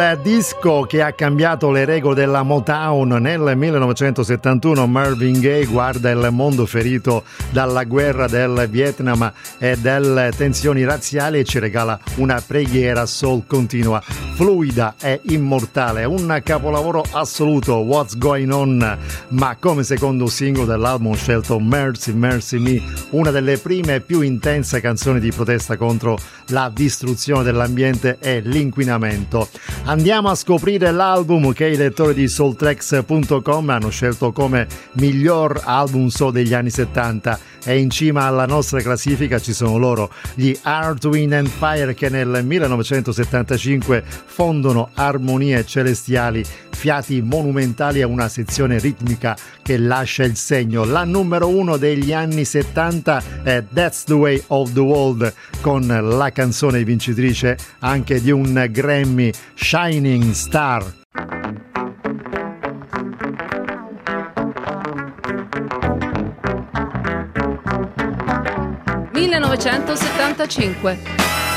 Disco che ha cambiato le regole della Motown. Nel 1971 Marvin Gaye guarda il mondo ferito dalla guerra del Vietnam e delle tensioni razziali e ci regala una preghiera soul continua, fluida e immortale, un capolavoro assoluto, What's Going On, ma come secondo singolo dell'album scelto Mercy Mercy Me, una delle prime e più intense canzoni di protesta contro la distruzione dell'ambiente e l'inquinamento. Andiamo a scoprire l'album che i lettori di soultracks.com hanno scelto come miglior album soul degli anni 70 e in cima alla nostra classifica ci sono loro, gli Earth, Wind and Fire, che nel 1975 fondono armonie celestiali, fiati monumentali e una sezione ritmica che lascia il segno. La numero uno degli anni 70 è That's the Way of the World, con la canzone vincitrice anche di un Grammy, Shining Star. (1975)